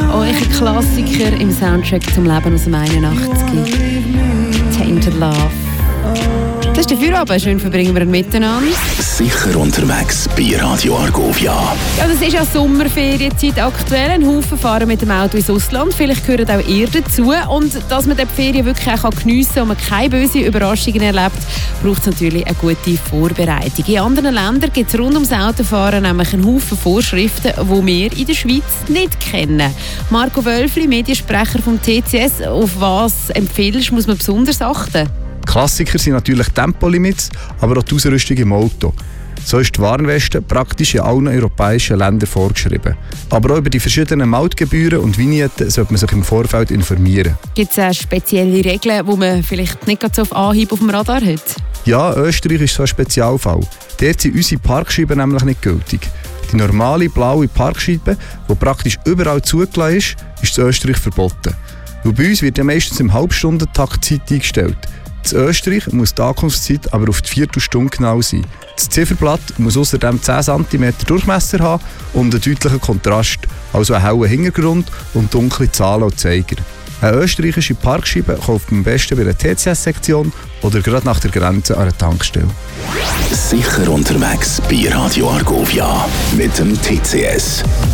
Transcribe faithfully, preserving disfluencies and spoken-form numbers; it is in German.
Euer Klassiker im Soundtrack zum Leben aus dem einundachtzig. Tainted Love. Das ist der Feierabend. Schön verbringen wir ihn miteinander. Sicher unterwegs bei Radio Argovia. Ja, das ist ja Sommerferienzeit aktuell. Ein Haufen fahren mit dem Auto ins Ausland. Vielleicht gehört auch ihr dazu. Und dass man die Ferien wirklich auch geniessen kann und man keine bösen Überraschungen erlebt, braucht es natürlich eine gute Vorbereitung. In anderen Ländern gibt es rund ums Autofahren nämlich einen Haufen Vorschriften, die wir in der Schweiz nicht kennen. Marco Wölfli, Mediensprecher vom T C S. Auf was empfiehlst du, muss man besonders achten? Klassiker sind natürlich Tempolimits, aber auch die Ausrüstung im Auto. So ist die Warnweste praktisch in allen europäischen Ländern vorgeschrieben. Aber auch über die verschiedenen Mautgebühren und Vignetten sollte man sich im Vorfeld informieren. Gibt es auch spezielle Regeln, die man vielleicht nicht so auf Anhieb auf dem Radar hat? Ja, Österreich ist so ein Spezialfall. Dort sind unsere Parkscheiben nämlich nicht gültig. Die normale blaue Parkscheibe, die praktisch überall zugelassen ist, ist in Österreich verboten. Und bei uns wird ja meistens im Halbstundentakt Zeit eingestellt. In Österreich muss die Ankunftszeit aber auf die Viertelstunde genau sein. Das Zifferblatt muss außerdem zehn Zentimeter Durchmesser haben und einen deutlichen Kontrast, also einen hellen Hintergrund und dunkle Zahlen und Zeiger. Eine österreichische Parkscheibe kauft man am besten bei der T C S-Sektion oder gerade nach der Grenze an einer Tankstelle. Sicher unterwegs bei Radio Argovia mit dem T C S.